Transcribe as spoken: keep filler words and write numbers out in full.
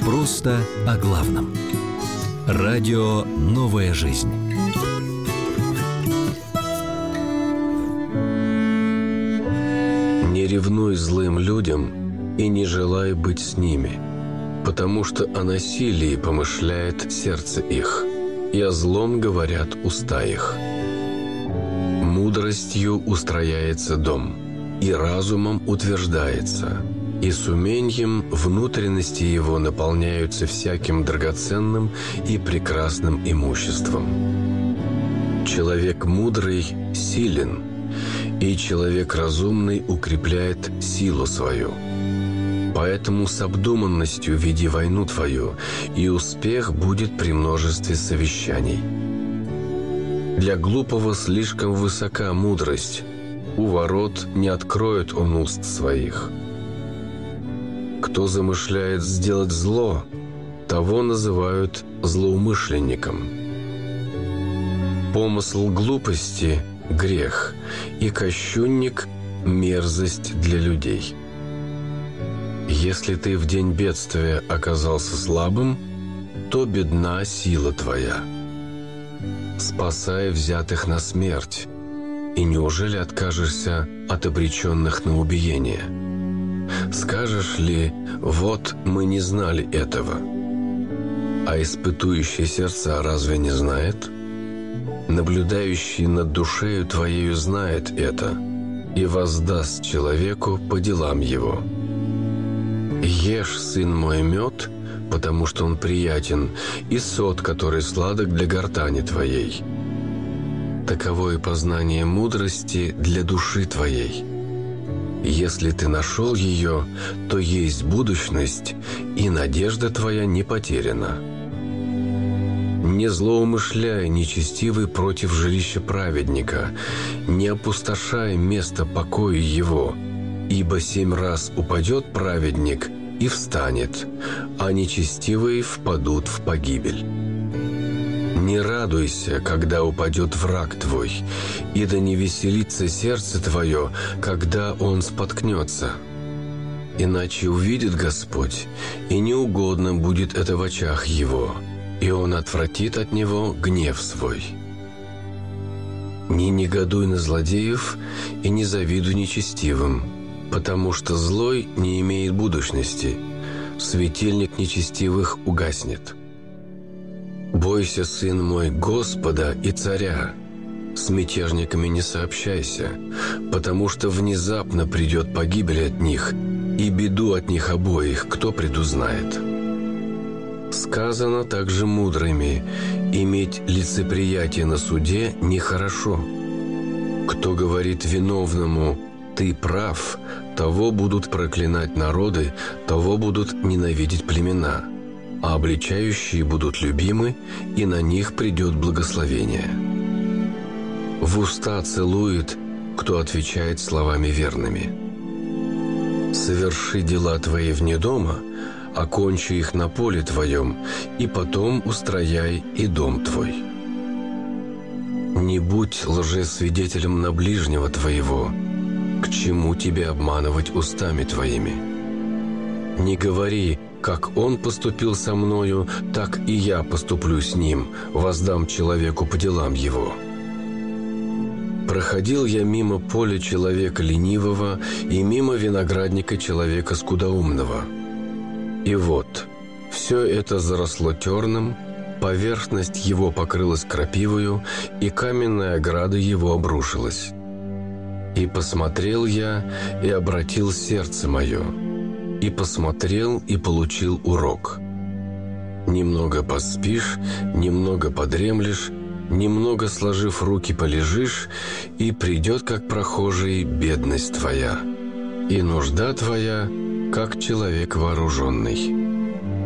Просто о главном. Радио «Новая жизнь». Не ревнуй злым людям и не желай быть с ними, потому что о насилии помышляет сердце их, и о злом говорят уста их. Мудростью устрояется дом, и разумом утверждается, и с умением внутренности его наполняются всяким драгоценным и прекрасным имуществом. Человек мудрый силен, и человек разумный укрепляет силу свою. Поэтому с обдуманностью веди войну твою, и успех будет при множестве совещаний. Для глупого слишком высока мудрость, у ворот не откроет он уст своих. Кто замышляет сделать зло, того называют злоумышленником. Помысл глупости – грех, и кощунник – мерзость для людей. Если ты в день бедствия оказался слабым, то бедна сила твоя. Спасай взятых на смерть, и неужели откажешься от обреченных на убиение? Скажешь ли: вот мы не знали этого? А испытующий сердца разве не знает? Наблюдающий над душею твоею знает это, и воздаст человеку по делам его. Ешь, сын мой, мед, потому что он приятен, и сот, который сладок для гортани твоей. Таково и познание мудрости для души твоей. Если ты нашел ее, то есть будущность, и надежда твоя не потеряна. Не злоумышляй, нечестивый, против жилища праведника, не опустошай место покоя его, ибо семь раз упадет праведник и встанет, а нечестивые впадут в погибель. Не радуйся, когда упадет враг твой, и да не веселится сердце твое, когда он споткнется. Иначе увидит Господь, и неугодно будет это в очах его, и он отвратит от него гнев свой. Не негодуй на злодеев и не завидуй нечестивым, потому что злой не имеет будущности, светильник нечестивых угаснет. Бойся, сын мой, Господа и царя, с мятежниками не сообщайся, потому что внезапно придет погибель от них, и беду от них обоих кто предузнает. Сказано также мудрыми: иметь лицеприятие на суде нехорошо. Кто говорит виновному: ты прав, того будут проклинать народы, того будут ненавидеть племена, а обличающие будут любимы, и на них придет благословение. В уста целует, кто отвечает словами верными. Соверши дела твои вне дома, окончи их на поле твоем, и потом устрояй и дом твой. Не будь лжесвидетелем на ближнего твоего, к чему тебе обманывать устами твоими? Не говори: как он поступил со мною, так и я поступлю с ним, воздам человеку по делам его. Проходил я мимо поля человека ленивого и мимо виноградника человека скудоумного. И вот, все это заросло терном, поверхность его покрылась крапивою, и каменная ограда его обрушилась. И посмотрел я, и обратил сердце мое, и посмотрел, и получил урок. Немного поспишь, немного подремлешь, немного сложив руки полежишь, и придет, как прохожий, бедность твоя, и нужда твоя, как человек вооруженный.